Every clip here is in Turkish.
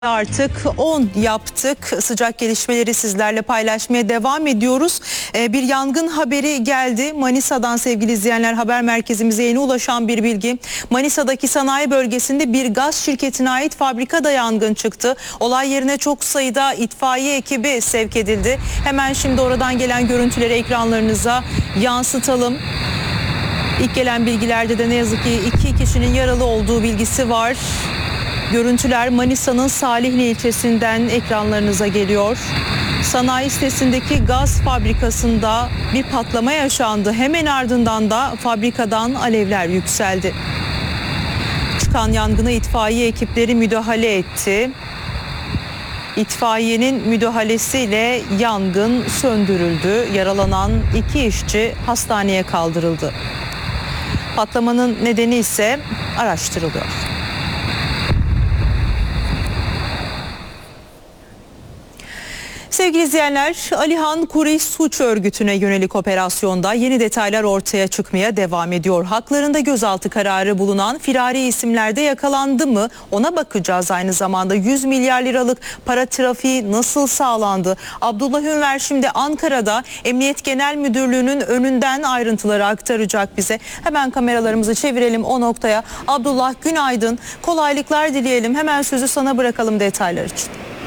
Artık 10 yaptık. Sıcak gelişmeleri sizlerle paylaşmaya devam ediyoruz. Bir yangın haberi geldi. Manisa'dan sevgili izleyenler, haber merkezimize yeni ulaşan bir bilgi. Manisa'daki sanayi bölgesinde bir gaz şirketine ait fabrikada yangın çıktı. Olay yerine çok sayıda itfaiye ekibi sevk edildi. Hemen şimdi oradan gelen görüntüleri ekranlarınıza yansıtalım. İlk gelen bilgilerde de ne yazık ki 2 kişinin yaralı olduğu bilgisi var. Görüntüler Manisa'nın Salihli ilçesinden ekranlarınıza geliyor. Sanayi sitesindeki gaz fabrikasında bir patlama yaşandı. Hemen ardından da fabrikadan alevler yükseldi. Çıkan yangına itfaiye ekipleri müdahale etti. İtfaiyenin müdahalesiyle yangın söndürüldü. Yaralanan 2 işçi hastaneye kaldırıldı. Patlamanın nedeni ise araştırılıyor. Sevgili izleyenler, Alihan Kuriş suç örgütüne yönelik operasyonda yeni detaylar ortaya çıkmaya devam ediyor. Haklarında gözaltı kararı bulunan firari isimlerde yakalandı mı? Ona bakacağız aynı zamanda. 100 milyar liralık para trafiği nasıl sağlandı? Abdullah Ünver şimdi Ankara'da Emniyet Genel Müdürlüğü'nün önünden ayrıntıları aktaracak bize. Hemen kameralarımızı çevirelim o noktaya. Abdullah, günaydın. Kolaylıklar dileyelim. Hemen sözü sana bırakalım detaylar için.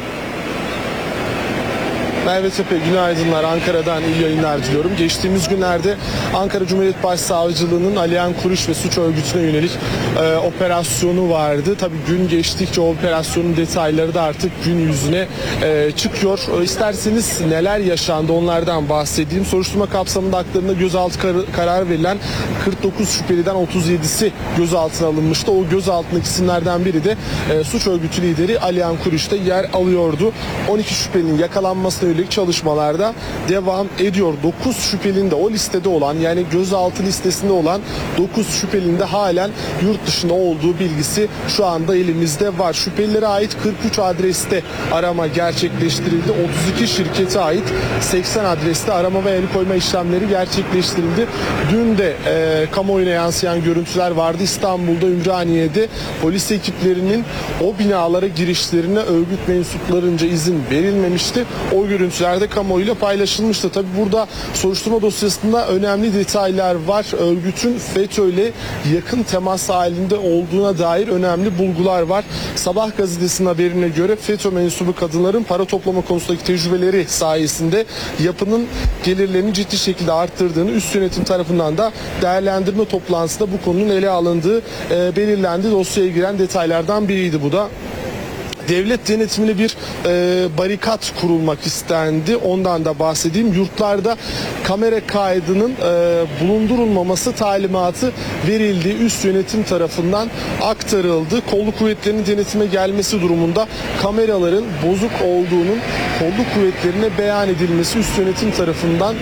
Merve Tepe, günaydınlar. Ankara'dan iyi yayınlar diliyorum. Geçtiğimiz günlerde Ankara Cumhuriyet Başsavcılığı'nın Alihan Kuriş ve suç örgütüne yönelik operasyonu vardı. Tabii gün geçtikçe o operasyonun detayları da artık gün yüzüne çıkıyor. İsterseniz neler yaşandı onlardan bahsedeyim. Soruşturma kapsamında haklarında gözaltı kararı verilen 49 şüpheliden 37'si gözaltına alınmıştı. O gözaltındaki isimlerden biri de suç örgütü lideri Alihan Kuriş'te yer alıyordu. 12 şüphelinin yakalanmasına yönelik çalışmalarda devam ediyor. 9 şüphelinin de o listede olan, yani gözaltı listesinde olan 9 şüphelinin de halen yurt dışında olduğu bilgisi şu anda elimizde var. Şüphelilere ait 43 adreste arama gerçekleştirildi. 32 şirkete ait 80 adreste arama ve el koyma işlemleri gerçekleştirildi. Dün de kamuoyuna yansıyan görüntüler vardı. İstanbul'da, Ümraniye'de polis ekiplerinin o binalara girişlerine örgüt mensuplarınca izin verilmemişti. O görüntülerde kamuoyuyla paylaşılmıştı. Tabi burada soruşturma dosyasında önemli detaylar var. Örgütün FETÖ'yle yakın temas halinde olduğuna dair önemli bulgular var. Sabah gazetesinin haberine göre FETÖ mensubu kadınların para toplama konusundaki tecrübeleri sayesinde yapının gelirlerini ciddi şekilde arttırdığını, üst yönetim tarafından da değerlendirme toplantısında bu konunun ele alındığı belirlendi. Dosyaya giren detaylardan biriydi bu da. Devlet denetimine bir barikat kurulmak istendi. Ondan da bahsedeyim. Yurtlarda kamera kaydının bulundurulmaması talimatı verildi. Üst yönetim tarafından aktarıldı. Kolluk kuvvetlerinin denetime gelmesi durumunda kameraların bozuk olduğunun kolluk kuvvetlerine beyan edilmesi üst yönetim tarafından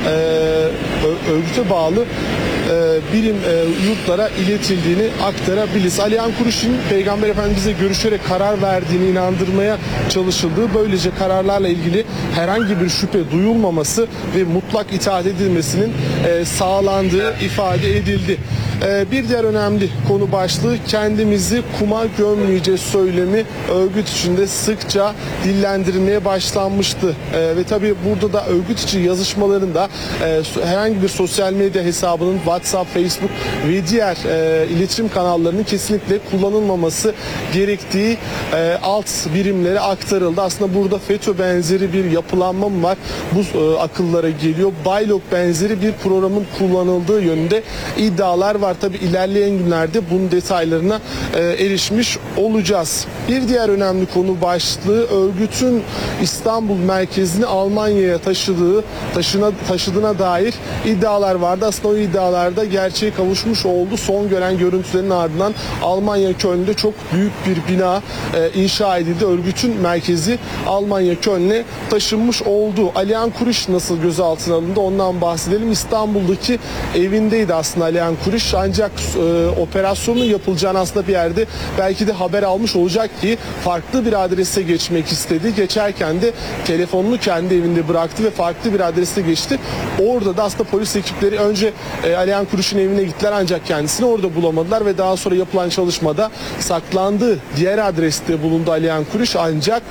örgüte bağlı birim yurtlara iletildiğini aktarabiliriz. Alihan Kuriş'in Peygamber Efendimiz'le görüşerek karar verdiğini inandırmaya çalışıldığı, böylece kararlarla ilgili herhangi bir şüphe duyulmaması ve mutlak itaat edilmesinin sağlandığı ifade edildi. Bir diğer önemli konu başlığı, kendimizi kuma gömmeyeceğiz söylemi örgüt içinde sıkça dillendirilmeye başlanmıştı. Ve tabii burada da örgüt içi yazışmalarında herhangi bir sosyal medya hesabının WhatsApp, Facebook ve diğer iletişim kanallarının kesinlikle kullanılmaması gerektiği alt birimlere aktarıldı. Aslında burada FETÖ benzeri bir yapılanma mı var? Bu akıllara geliyor. Baylok benzeri bir programın kullanıldığı yönünde iddialar var. Tabi ilerleyen günlerde bunun detaylarına erişmiş olacağız. Bir diğer önemli konu başlığı, örgütün İstanbul merkezini Almanya'ya taşıdığına dair iddialar vardı. Aslında o iddialarda gerçeğe kavuşmuş oldu. Son gelen görüntülerin ardından Almanya Köln'de çok büyük bir bina inşa edildi. Örgütün merkezi Almanya Köln'e taşınmış oldu. Alihan Kuriş nasıl gözaltına alındı ondan bahsedelim. İstanbul'daki evindeydi aslında Alihan Kuriş. Ancak operasyonun yapılacağını aslında bir yerde belki de haber almış olacak ki farklı bir adrese geçmek istedi. Geçerken de telefonunu kendi evinde bıraktı ve farklı bir adrese geçti. Orada da aslında polis ekipleri önce Alihan Kuruş'un evine gittiler ancak kendisini orada bulamadılar ve daha sonra yapılan çalışmada saklandığı diğer adreste bulundu Alihan Kuruş, ancak